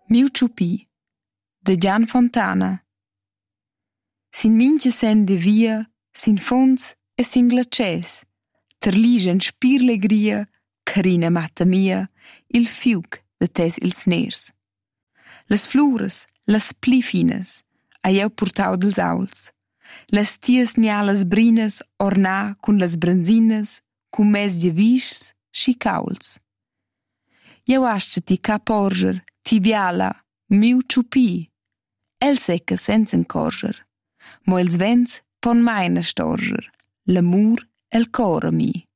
Miu ciupi, de Gian Fontana. Sin mincha sen de via, sin fonds e sin glaces, terligen spir legria, carina matta mia, il fiug de tes ils ners. Las flures, las pli finas, hai eu purtau dels auls. Las tias nialas brinas ornà cun las branzinas, cun mes giavischs schi cauls. Jeu asceti ca porger, ti biala, miu ciupi. El secca senza encorger, mo ils vents pon maina storger, l'amur el cor a mi.